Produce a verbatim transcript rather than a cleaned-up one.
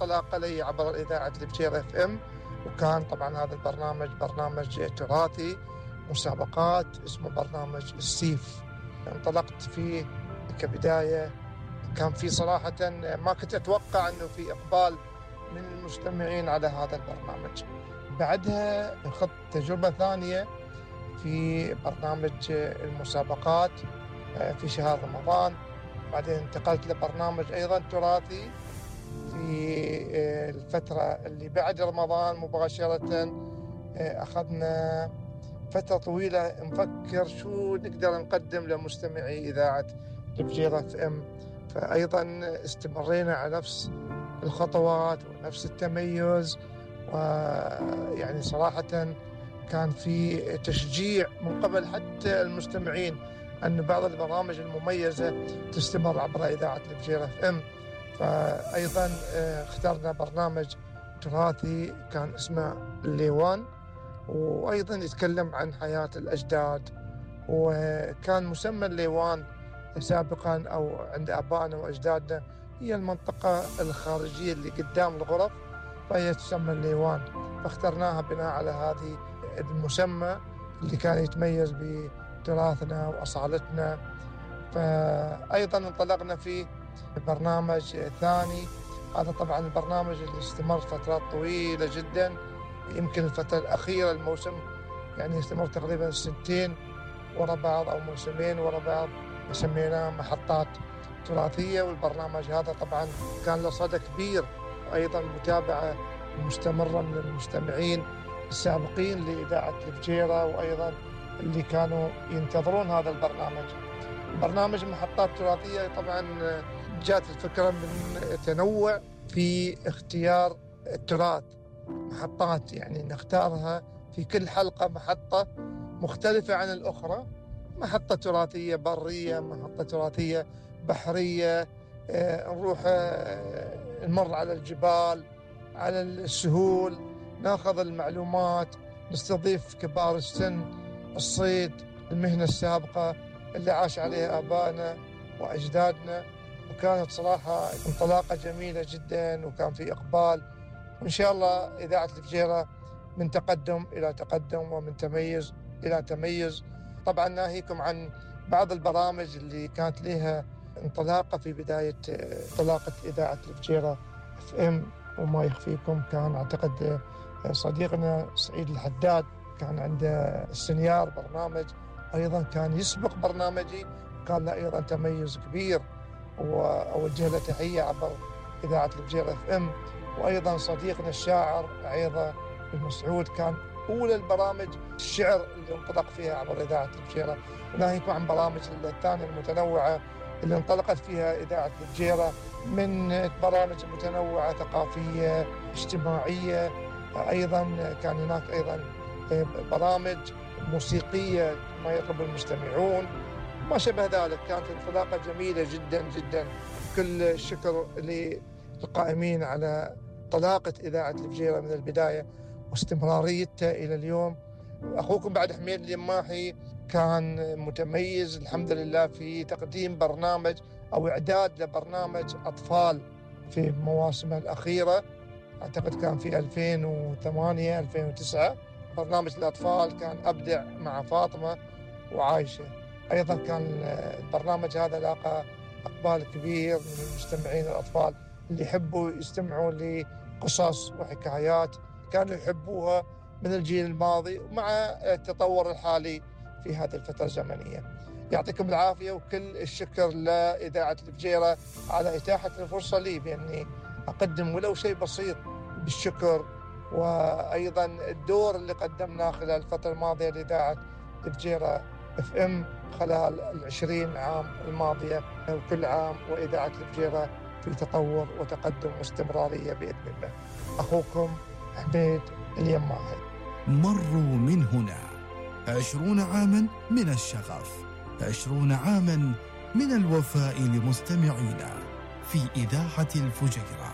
انطلاقة لي عبر إذاعة الفجيرة اف ام، وكان طبعا هذا البرنامج برنامج تراثي مسابقات اسمه برنامج السيف. انطلقت فيه كبداية، كان في صراحة ما كنت أتوقع أنه في إقبال من المستمعين على هذا البرنامج. بعدها أخذت تجربة ثانية في برنامج المسابقات في شهر رمضان. بعدين انتقلت لبرنامج أيضا تراثي في الفترة اللي بعد رمضان مباشرة. أخذنا فترة طويلة نفكر شو نقدر نقدم لمستمعي إذاعة الفجيرة اف ام، فأيضا استمرينا على نفس الخطوات ونفس التميز. ويعني صراحة كان في تشجيع من قبل حتى المستمعين أن بعض البرامج المميزة تستمر عبر إذاعة الفجيرة اف ام. فأيضا اخترنا برنامج تراثي كان اسمه الليوان، وأيضا يتكلم عن حياة الأجداد. وكان مسمى الليوان سابقا أو عند آبائنا وأجدادنا هي المنطقة الخارجية اللي قدام الغرف، فهي تسمى الليوان، فاخترناها بناء على هذه المسمى اللي كان يتميز بتراثنا وأصالتنا. فأيضا انطلقنا في برنامج ثاني، هذا طبعا البرنامج اللي استمر فترات طويلة جدا، يمكن الفترة الأخيرة الموسم يعني استمر تقريبا سنتين ورا بعض أو موسمين ورا بعض، سميناه محطات تراثية. والبرنامج هذا طبعا كان له صدى كبير، أيضا متابعة مستمرة من المستمعين السابقين لإذاعة الفجيرة وأيضا اللي كانوا ينتظرون هذا البرنامج. برنامج محطات تراثية طبعا جات الفكرة من تنوع في اختيار التراث، محطات يعني نختارها في كل حلقة محطة مختلفة عن الأخرى، محطة تراثية برية، محطة تراثية بحرية، اه نروح اه نمر على الجبال، على السهول، ناخذ المعلومات، نستضيف كبار السن، الصيد، المهنة السابقة اللي عاش عليها آبائنا وأجدادنا. وكانت صراحة انطلاقة جميلة جدا وكان في إقبال، وإن شاء الله إذاعة الفجيرة من تقدم إلى تقدم ومن تميز إلى تميز. طبعا ناهيكم عن بعض البرامج اللي كانت لها انطلاقة في بداية انطلاقة إذاعة الفجيرة اف ام، وما يخفيكم كان أعتقد صديقنا سعيد الحداد كان عنده السنيار برنامج أيضا كان يسبق برنامجي، كان له أيضا تميز كبير، وأوجه له تحية عبر إذاعة الفجيرة اف ام. وأيضا صديقنا الشاعر عيضة المسعود كان أولى البرامج الشعر اللي انطلق فيها عبر إذاعة الفجيرة. وناهيكم عن برامج الثانية المتنوعة اللي انطلقت فيها إذاعة الفجيرة من برامج متنوعة ثقافية اجتماعية، أيضا كان هناك أيضا برامج موسيقية ما يطلب المستمعون ما شابه ذلك. كانت انطلاقة جميلة جدا جدا. كل الشكر للقائمين على طلاقة إذاعة الفجيرة من البداية واستمراريتها إلى اليوم. أخوكم بعد حميد اليماحي كان متميز الحمد لله في تقديم برنامج أو إعداد لبرنامج أطفال في مواسمه الأخيرة، أعتقد كان في ألفين وثمانية ألفين وتسعة برنامج الأطفال كان أبدع مع فاطمة وعايشة. أيضا كان البرنامج هذا لاقى إقبال كبير من المستمعين الأطفال اللي يحبوا يستمعوا لقصص وحكايات كانوا يحبوها من الجيل الماضي ومع التطور الحالي في هذه الفترة الزمنية. يعطيكم العافية وكل الشكر لإذاعة الفجيرة على إتاحة الفرصة لي بأني أقدم ولو شيء بسيط بالشكر، وأيضا الدور اللي قدمناه خلال الفترة الماضية لإذاعة الفجيرة اف ام خلال العشرين عام الماضية. وكل عام وإذاعة الفجيرة في تطور وتقدم واستمرارية بإذن الله. أخوكم حميد اليماحي. مروا من هنا عشرون عاما من الشغف، عشرون عاما من الوفاء لمستمعينا في إذاعة الفجيرة.